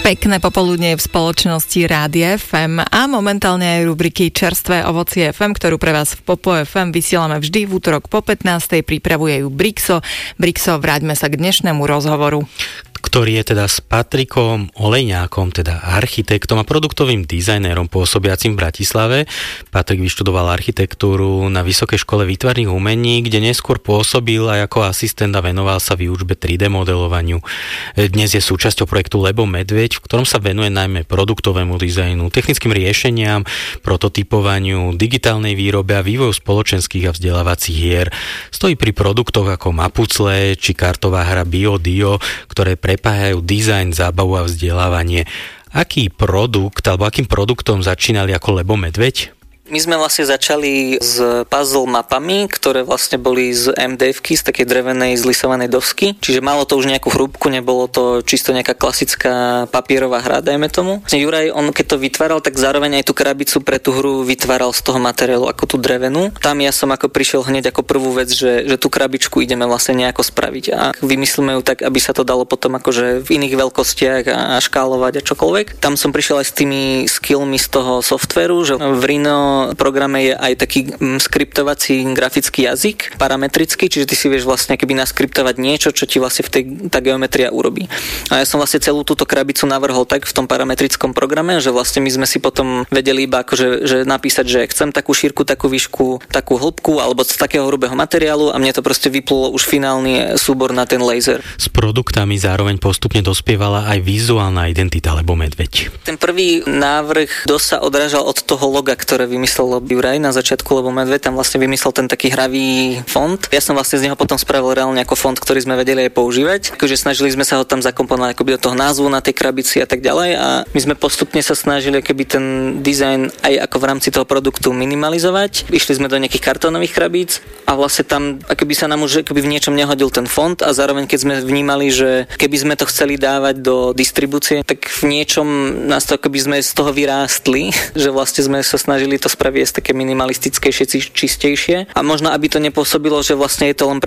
Pekné popoludnie v spoločnosti Rádia FM a momentálne aj rubriky Čerstvé ovocie FM, ktorú pre vás v Popo FM vysielame vždy v útorok po 15. Pripravuje ju Brixo. Brixo, vráťme sa k dnešnému rozhovoru, ktorý je teda s Patrikom Olejňákom, teda architektom a produktovým dizajnérom pôsobiacim v Bratislave. Patrik vyštudoval architektúru na Vysokej škole výtvarných umení, kde neskôr pôsobil aj ako asistent a venoval sa výučbe 3D modelovaniu. Dnes je súčasťou projektu Lebo Medveď, v ktorom sa venuje najmä produktovému dizajnu, technickým riešeniam, prototypovaniu, digitálnej výrobe a vývoju spoločenských a vzdelávacích hier. Stojí pri produktoch ako Mapucle či kartová hra BioDio, ktoré prepájajú dizajn, zábavu a vzdelávanie. Aký produkt, alebo akým produktom začínali ako Lebo Medveď? My sme vlastne začali s puzzle mapami, ktoré vlastne boli z MDF-ky, z takej drevenej zlisovanej dosky. Čiže malo to už nejakú hrúbku, nebolo to čisto nejaká klasická papierová hra, dajme tomu. Juraj, on keď to vytváral, tak zároveň aj tú krabicu pre tú hru vytváral z toho materiálu ako tú drevenú. Tam ja som ako prišiel hneď ako prvú vec, že tú krabičku ideme vlastne nejako spraviť a vymyslíme ju tak, aby sa to dalo potom akože v iných veľkostiach a škálovať a čokoľvek. Tam som prišiel aj s tými skillmi z toho softvéru, že v Rhino programe je aj taký skriptovací grafický jazyk, parametrický, čiže ty si vieš vlastne keby naskriptovať niečo, čo ti vlastne tá geometria urobí. A ja som vlastne celú túto krabicu navrhol tak v tom parametrickom programe, že vlastne my sme si potom vedeli iba akože že napísať, že chcem takú šírku, takú výšku, takú hĺbku alebo z takého hrubého materiálu a mne to proste vyplulo už finálny súbor na ten laser. S produktami zároveň postupne dospievala aj vizuálna identita Lebo Medveď. Ten prvý návrh dosť sa odrážal od toho loga, ktoré vymyslel Juraj na začiatku Lebo Medveď, tam vlastne vymyslel ten taký hravý font. Ja som vlastne z neho potom spravil reálne ako font, ktorý sme vedeli aj používať. Takže snažili sme sa ho tam zakomponovať akoby do toho názvu na tej krabici a tak ďalej a my sme postupne sa snažili akoby ten dizajn aj ako v rámci toho produktu minimalizovať. Išli sme do nejakých kartónových krabíc a vlastne tam akoby sa nám už akoby v niečom nehodil ten font a zároveň keď sme vnímali, že keby sme to chceli dávať do distribúcie, tak v niečom nás to akoby sme z toho vyrástli, že vlastne sme sa snažili to spraviť také minimalistickejšie, čistejšie a možno aby to nepôsobilo, že vlastne je to len